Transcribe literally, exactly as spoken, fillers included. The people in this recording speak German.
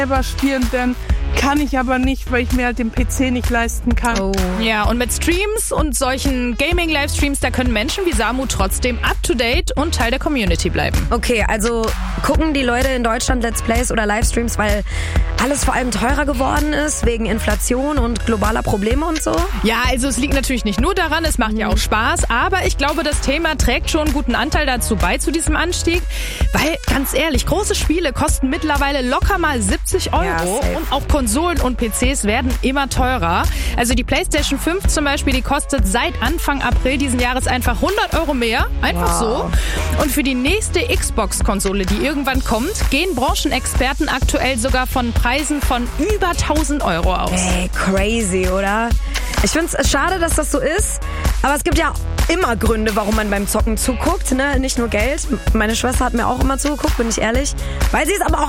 selber spielen, dann kann ich aber nicht, weil ich mir halt den P C nicht leisten kann. Oh. Ja, und mit Streams und solchen Gaming-Livestreams, da können Menschen wie Samu trotzdem up-to-date und Teil der Community bleiben. Okay, also gucken die Leute in Deutschland Let's Plays oder Livestreams, weil alles vor allem teurer geworden ist, wegen Inflation und globaler Probleme und so? Ja, also es liegt natürlich nicht nur daran, es macht mhm. ja auch Spaß, aber ich glaube, das Thema trägt schon einen guten Anteil dazu bei, zu diesem Anstieg, weil, ganz ehrlich, große Spiele kosten mittlerweile locker mal siebzig Euro ja, und auch Konsolen und P Cs werden immer teurer. Also die PlayStation fünf zum Beispiel, die kostet seit Anfang April diesen Jahres einfach hundert Euro mehr. Einfach wow. so. Und für die nächste Xbox-Konsole, die irgendwann kommt, gehen Branchenexperten aktuell sogar von Preisen von über tausend Euro aus. Ey, crazy, oder? Ich finde es schade, dass das so ist, aber es gibt ja immer Gründe, warum man beim Zocken zuguckt, ne? Nicht nur Geld. Meine Schwester hat mir auch immer zugeguckt, bin ich ehrlich. Weil sie es aber auch